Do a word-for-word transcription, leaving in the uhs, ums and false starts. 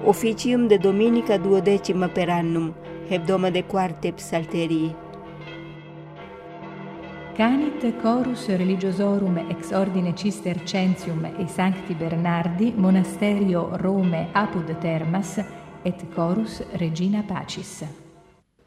officium de dominica duodecima per annum, hebdoma de quarte psalterii. Canit chorus religiosorum ex ordine Cistercensium e Sancti Bernardi, monasterio Rome apud Termas, et chorus Regina Pacis.